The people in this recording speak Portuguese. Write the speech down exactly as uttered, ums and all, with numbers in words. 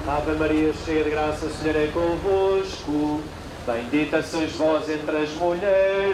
Ave Maria, cheia de graça, o Senhor é convosco. Bendita sois vós entre as mulheres.